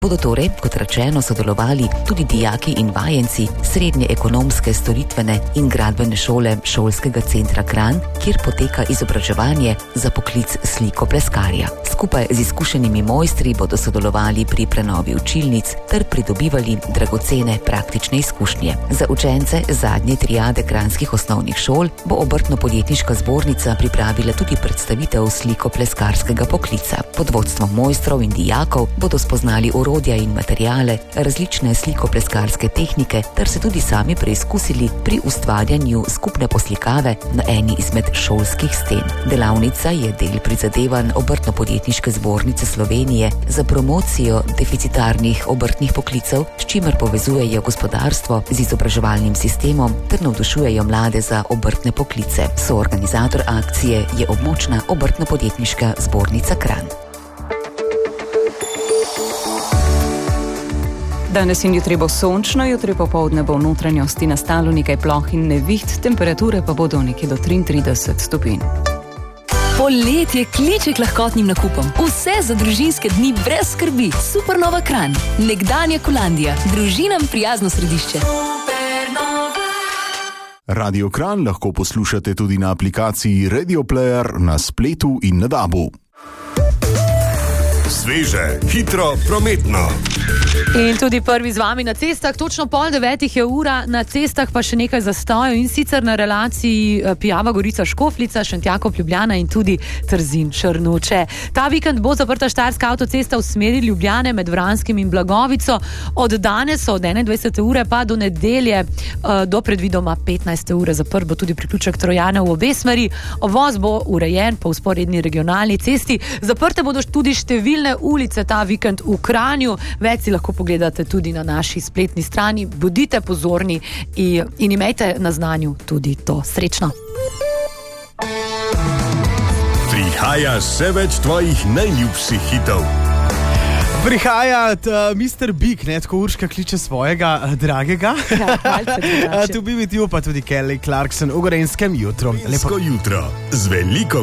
Bodo torej, kot rečeno, sodelovali tudi dijaki in vajenci srednje ekonomske, storitvene in gradbene šole Šolskega centra Kranj, kjer poteka izobraževanje za poklic slikopleskarja. Skupaj z izkušenimi mojstri bodo sodelovali pri prenovi učilnic ter pridobivali dragocene praktične izkušnje. Za učence zadnje triade kranjskih osnovnih šol bo Obrtno-podjetniška zbornica pripravila tudi predstavitev slikopleskarskega poklica. Pod vodstvom mojstrov in dijakov bodo spoznali orodja in materijale, različne slikopleskarske tehnike ter se tudi sami preizkusili pri ustvarjanju skupne poslikave na eni izmed šolskih sten. Delavnica je del prizadevanj Obrtno-podjetniške zbornice Slovenije za promocijo deficitarnih obrtnih poklicev, s čimer povezujejo gospodarstvo z izobraževalnim sistemom ter navdušujejo mlade za obrtne poklice. Soorganizator akcije je območna Obrtno-podjetniška zbornica Kranj. Danes in jutri bo sončno, jutri popoldne bo v notranjosti nastalo nekaj ploh in neviht, temperature pa bodo nekje do 33 stopinj. Poletje kliče k lahkotnim nakupom. Vse za družinske dni brez skrbi. Supernova Kranj, nekdanja Kolandija, družinam prijazno središče. Radio Kranj lahko poslušate tudi na aplikaciji Radio Player na spletu in na DAB-u. Sveže, hitro, prometno. In tudi prvi z vami na cestah, točno 8:30 je ura, na cestah pa še nekaj zastojev in sicer na relaciji Pijava Gorica Škofljica, Šentjakov Ljubljana in tudi Trzin Črnuče. Ta vikend bo zaprta Štajerska avtocesta v smeri Ljubljane med Vranskim in Blagovico. Od danes od 21. ure pa do nedelje do predvidoma 15. ure zaprt bo tudi priključek Trojane v obe smeri. Obvoz bo urejen po vzporedni regionalni cesti. Zaprte bodo tudi številne ulice ta vikend v Kranju. Več si lahko pogledate tudi na naši spletni strani. Bodite pozorni in imejte na znanju tudi to. Srečno! Prihaja vse več tvojih najljubših hitov. Prihaja Mr. Big, tako Urška kliče svojega dragega. Tu bi bil pa tudi Kelly Clarkson v Gorenjskem jutru. Gorenjsko jutro z veliko